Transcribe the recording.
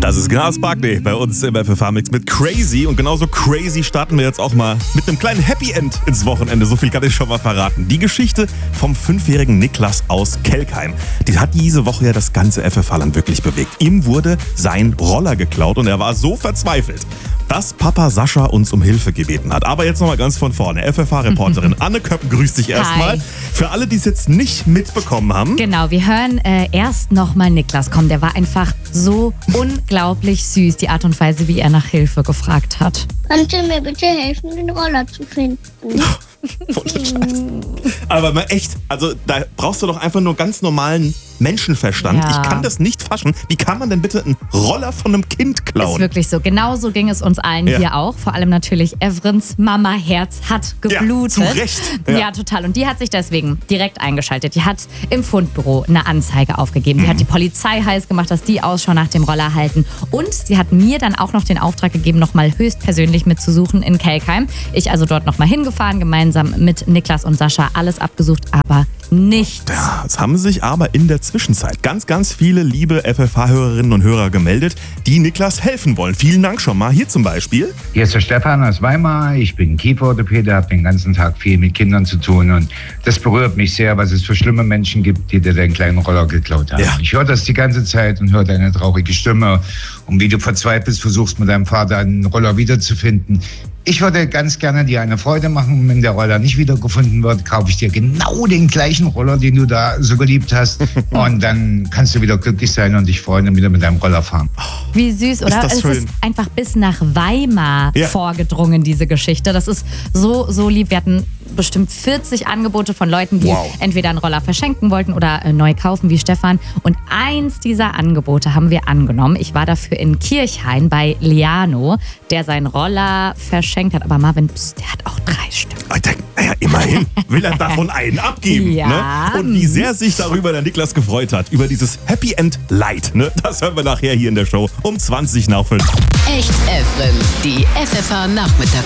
Das ist Gnars Barkley bei uns im FFH-Mix mit Crazy. Und genauso crazy starten wir jetzt auch mal mit einem kleinen Happy End ins Wochenende. So viel kann ich schon mal verraten. Die Geschichte vom 5-jährigen Niklas aus Kelkheim. Die hat diese Woche ja das ganze FFH-Land wirklich bewegt. Ihm wurde sein Roller geklaut und er war so verzweifelt, dass Papa Sascha uns um Hilfe gebeten hat. Aber jetzt nochmal ganz von vorne. FFH-Reporterin Anne Köppen grüßt dich erstmal. Für alle, die es jetzt nicht mitbekommen haben. Genau, wir hören erst nochmal Niklas kommen. Der war einfach so unglaublich süß, die Art und Weise, wie er nach Hilfe gefragt hat. Kannst du mir bitte helfen, den Roller zu finden? Aber mal echt, also da brauchst du doch einfach nur ganz normalen Menschenverstand. Ja. Ich kann das nicht fassen. Wie kann man denn bitte einen Roller von einem Kind klauen? Ist wirklich so. Genauso ging es uns allen hier auch. Vor allem natürlich Evrins Mama-Herz hat geblutet. Ja, zu Recht. Ja, total. Und die hat sich deswegen direkt eingeschaltet. Die hat im Fundbüro eine Anzeige aufgegeben. Die hat die Polizei heiß gemacht, dass die Ausschau nach dem Roller halten. Und sie hat mir dann auch noch den Auftrag gegeben, nochmal höchstpersönlich mitzusuchen in Kelkheim. Ich also dort nochmal hingefahren, gemeinsam mit Niklas und Sascha. Alles abgesucht, aber nichts. Ja, es haben sich aber in der Zwischenzeit ganz viele liebe FFH-Hörerinnen und Hörer gemeldet, die Niklas helfen wollen. Vielen Dank schon mal. Hier zum Beispiel. Hier ist der Stefan aus Weimar. Ich bin Kieferorthopäde, habe den ganzen Tag viel mit Kindern zu tun und das berührt mich sehr, was es für schlimme Menschen gibt, die dir den kleinen Roller geklaut haben. Ja. Ich höre das die ganze Zeit und höre deine traurige Stimme und wie du verzweifelt versuchst, mit deinem Vater einen Roller wiederzufinden. Ich würde ganz gerne dir eine Freude machen. Wenn der Roller nicht wiedergefunden wird, kaufe ich dir genau den gleichen Roller, den du da so geliebt hast. Und dann kannst du wieder glücklich sein und dich freuen und wieder mit deinem Roller fahren. Wie süß, oder? das Es schön. ist einfach bis nach Weimar vorgedrungen, diese Geschichte. Das ist so lieb. Wir hatten bestimmt 40 Angebote von Leuten, die entweder einen Roller verschenken wollten oder neu kaufen, wie Stefan. Und eins dieser Angebote haben wir angenommen. Ich war dafür in Kirchhain bei Liano, der seinen Roller verschenkt hat. Aber Marvin, der hat auch 3 Stück. Naja, immerhin will er davon einen abgeben. Ja. Ne? Und wie sehr sich darüber der Niklas gefreut hat, über dieses Happy End Light. Ne? Das hören wir nachher hier in der Show um 20 nach 5. Echt Efren, die FFH-Nachmittagsshow.